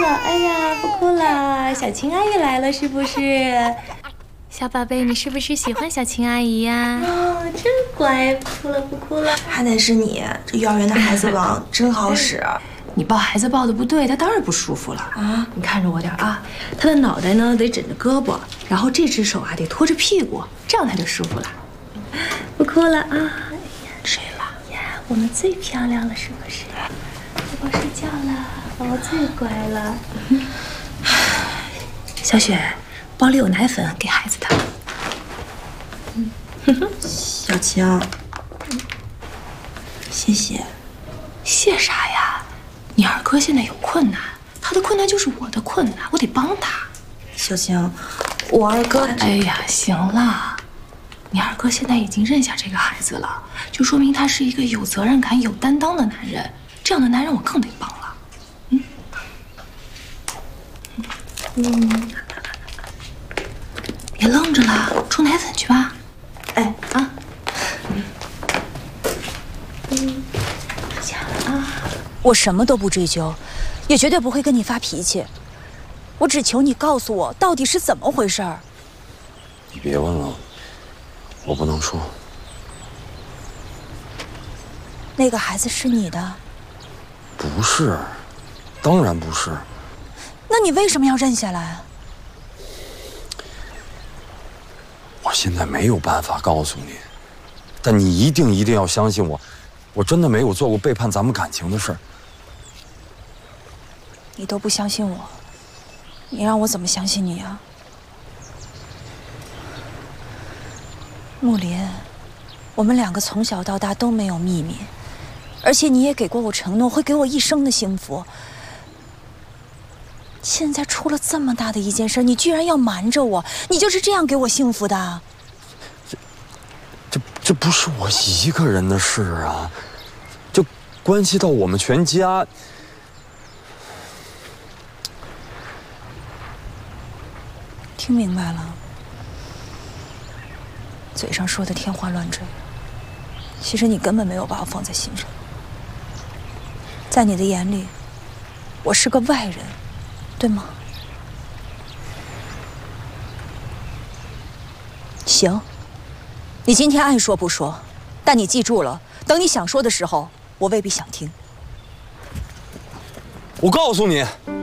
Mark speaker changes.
Speaker 1: 了，哎呀，不哭了，小青阿姨来了是不是？小宝贝，你是不是喜欢小青阿姨呀？哦，真乖，不哭了不哭了。
Speaker 2: 还得是你，这幼儿园的孩子王真好使。
Speaker 3: 你抱孩子抱的不对，他当然不舒服了啊！你看着我点啊，他的脑袋呢得枕着胳膊，然后这只手啊得托着屁股，这样他就舒服了。
Speaker 1: 不哭了啊！哎呀，
Speaker 3: 睡了
Speaker 1: 呀，我们最漂亮了，是不是？宝宝睡觉了，宝宝最乖了。
Speaker 3: 小雪，包里有奶粉，给孩子的。
Speaker 2: 小青，谢谢。
Speaker 3: 谢啥呀？你二哥现在有困难，他的困难就是我的困难，我得帮他。
Speaker 2: 小青，我二哥……
Speaker 3: 哎呀，行了，你二哥现在已经认下这个孩子了，就说明他是一个有责任感、有担当的男人。这样的男人我更得帮了。别愣着了，冲奶粉去吧。
Speaker 2: 哎啊，
Speaker 3: 下了啊。
Speaker 4: 我什么都不追究，也绝对不会跟你发脾气。我只求你告诉我到底是怎么回事儿。
Speaker 5: 你别问了，我不能说。
Speaker 4: 那个孩子是你的？
Speaker 5: 不是，当然不是。
Speaker 4: 那你为什么要认下来？
Speaker 5: 我现在没有办法告诉你，但你一定要相信我，我真的没有做过背叛咱们感情的事儿。
Speaker 4: 你都不相信我，你让我怎么相信你啊？木林，我们两个从小到大都没有秘密，而且你也给过我承诺，会给我一生的幸福。现在出了这么大的一件事，你居然要瞒着我，你就是这样给我幸福的？
Speaker 5: 这不是我一个人的事啊，这关系到我们全家。
Speaker 4: 听明白了，嘴上说的天花乱坠，其实你根本没有把我放在心上。在你的眼里，我是个外人，对吗？行，你今天爱说不说，但你记住了，等你想说的时候，我未必想听。
Speaker 5: 我告诉你，